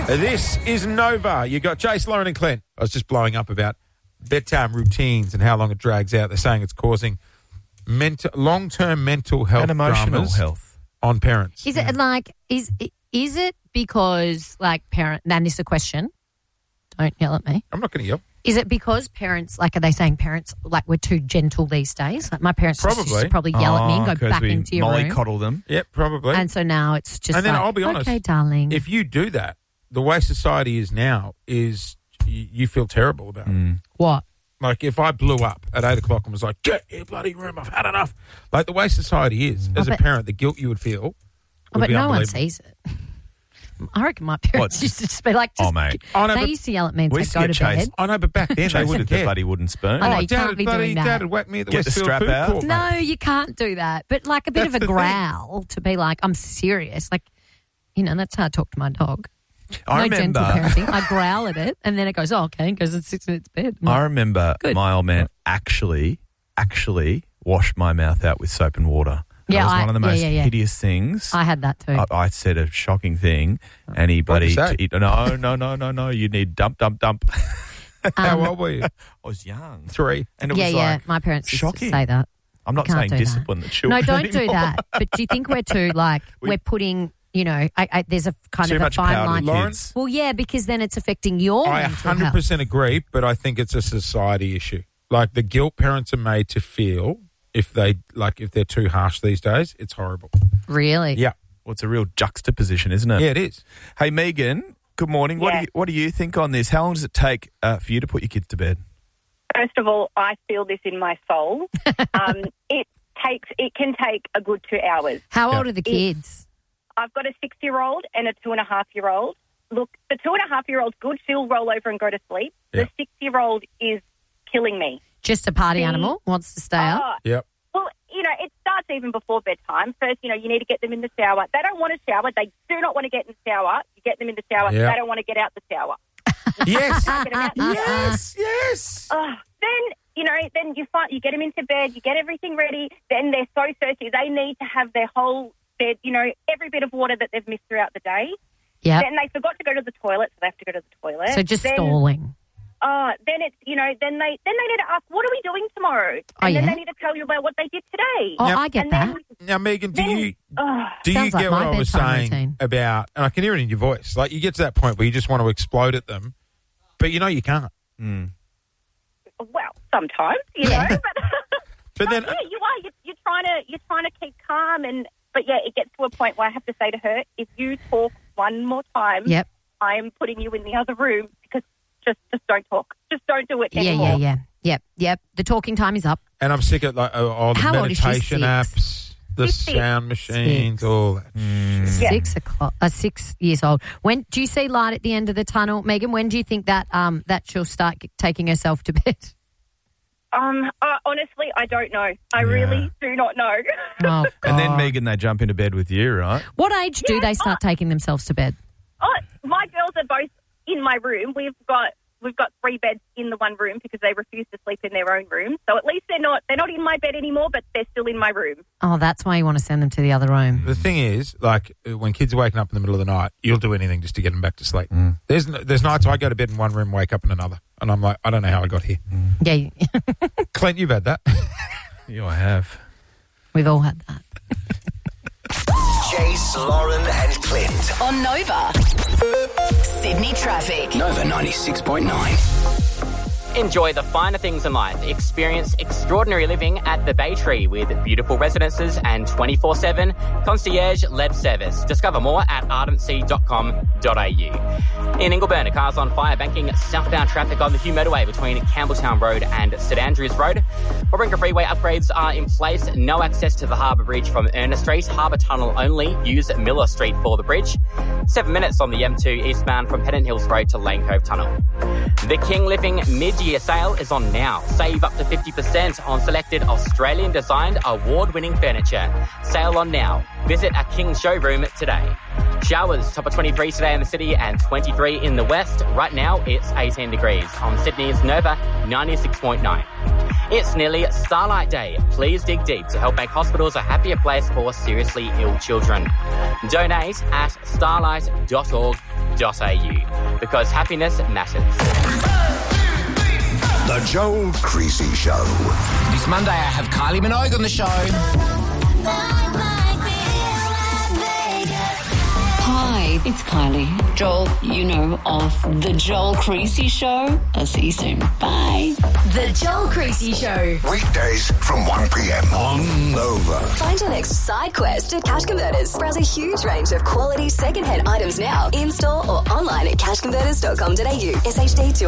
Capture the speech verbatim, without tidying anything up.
This is Nova. You got Jace, Lauren and Clint. I was just blowing up about bedtime routines and how long it drags out. They're saying it's causing mental, long-term mental health and emotional dramas health on parents. Is it like, is is it because, like, parent, and this is a question, don't yell at me. I'm not going to yell. Is it because parents, like, are they saying parents, like, we're too gentle these days? Like, my parents Probably. used to probably yell at me and go because back we into your room. mollycoddle them. Yep, probably. And so now it's just And then like, I'll be honest, okay, darling. if you do that, the way society is now is you, you feel terrible about it. What? Like, if I blew up at eight o'clock and was like, get your bloody room, I've had enough. Like, the way society is, as Oh, a but- parent, the guilt you would feel would Oh, but be no one unbelievable. sees it. I reckon my parents What? used to just be like, just, Oh, mate. Oh, no, they but- used to yell at me and We say, used to go get to chased. bed. I know, but back then they Chased with wouldn't the care. bloody wooden spoon. I know, Oh, you Dad can't had be bloody, doing that. Dad had whacked me at the Get the Westfield strap Food out. Court, mate. No, you can't do that. But like a bit That's of a the thing. growl to be like, I'm serious. Like, you know, that's how I talk to my dog. I no remember. gentle parenting. I growl at it and then it goes, oh, okay, and goes and sits in its bed. I'm I like, remember Good. my old man actually, actually washed my mouth out with soap and water. Yeah, that was I- one of the yeah, most yeah, yeah. hideous things. I had that too. I, I said a shocking thing, and he bloody What was that? t- no, no, no, no, no. You need dump, dump, dump. How Um, old were you? I was young, Three. and it yeah, was yeah. like My parents used shocking. to say that. I'm not can't saying do that. discipline the children. No, don't do anymore. that. But do you think we're too, like, We- we're putting, you know, I, I, there's a kind Too of a much fine power to line. the Lauren? kids. Well, yeah, because then it's affecting your I mental one hundred health. percent agree, but I think it's a society issue. Like, the guilt parents are made to feel if they, like, if they're too harsh these days, it's horrible. Really? Yeah. Well, it's a real juxtaposition, isn't it? Yeah, it is. Hey, Megan. Good morning. What Yeah. do you What do you think on this? How long does it take uh, for you to put your kids to bed? First of all, I feel this in my soul. um, it takes. It can take a good two hours. How Yeah. old are the kids? I've got a six-year-old and a two-and-a-half-year-old. Look, the two-and-a-half-year-old's good. She'll roll over and go to sleep. Yeah. The six-year-old is killing me. Just a party The- animal? Wants to stay up? Oh, Yep. well, you know, it starts even before bedtime. First, you know, you need to get them in the shower. They don't want to shower. They do not want to get in the shower. You get them in the shower. Yeah. They don't want to get out the shower. Yes. Get them out the shower. yes. Yes. Oh, then, you know, then you find you get them into bed, you get everything ready. Then they're so thirsty. They need to have their whole bed, you know, every bit of water that they've missed throughout the day. Yep. Then they forgot to go to the toilet, so they have to go to the toilet. So just then, stalling. Oh, then it's, you know, then they then they need to ask, what are we doing tomorrow? And Oh, then yeah? they need to tell you about what they did today. Oh, Yep. I get and that. then, Now, Megan, do then you oh, do you Sounds like get what my I was bedtime saying routine. about? And I can hear it in your voice. Like, you get to that point where you just want to explode at them, but you know you can't. Mm. well, sometimes, you Yeah. know. But, But then, yeah, you are. You're, you're trying to you're trying to keep calm, and but yeah, it gets to a point where I have to say to her, if you talk one more time, Yep. I am putting you in the other room because just just don't talk, just don't do it Yeah, anymore. yeah, yeah. Yep, yep. The talking time is up. and I'm sick of like uh, all the How old is she? meditation Six? apps, the She's six. sound machines, Six. all that. Yeah. Six o'clock. Uh, six years old. When do you see light at the end of the tunnel, Megan? When do you think that um that she'll start g- taking herself to bed? Um, uh, honestly, I don't know. I really do not know. Oh, God. And then, Megan, they jump into bed with you, right? What age do Yeah, they start taking themselves to bed? oh, my girls are both in my room. We've got we've got three beds in the one room because they refuse to sleep in their own room. So at least they're not they're not in my bed anymore, but they're still in my room. Oh, that's why you want to send them to the other room. The thing is, like, uh, when kids are waking up in the middle of the night, you'll do anything just to get them back to sleep. There's n- there's nights I go to bed in one room, wake up in another, and I'm like, I don't know how I got here. Yeah, you- Clint, you've had that. Yeah, I have. we've all had that. Jace, Lauren and Clint. On Nova. Sydney Traffic. Nova ninety-six point nine. Enjoy the finer things in life. Experience extraordinary living at the Bay Tree with beautiful residences and twenty-four seven concierge-led service. Discover more at ardency dot com dot a u. In Ingleburn, a car's on fire, banking southbound traffic on the Hugh Motorway between Campbelltown Road and St Andrews Road. Warringah Freeway upgrades are in place. No access to the Harbour Bridge from Ernest Street. Harbour Tunnel only. Use Miller Street for the bridge. Seven minutes on the M two eastbound from Pennant Hills Road to Lane Cove Tunnel. The King Living mid-year sale is on now. Save up to fifty percent on selected Australian-designed award-winning furniture. Sale on now. Visit a King showroom today. Showers, top of twenty-three today in the city and twenty-three in the west. Right now, it's eighteen degrees. On Sydney's Nova, ninety-six point nine. It's nearly Starlight Day. Please dig deep to help make hospitals a happier place for seriously ill children. Donate at starlight dot org dot a u because happiness matters. The Joel Creasy Show. This Monday I have Kylie Minogue on the show. Hi, it's Kylie. Joel, you know of The Joel Creasy Show. I'll see you soon. Bye. The Joel Creasy Show. Weekdays from one p.m. on Nova. Find your next side quest at Cash Converters. Browse a huge range of quality second-hand items now. In-store or online at cash converters dot com dot a u. S H D two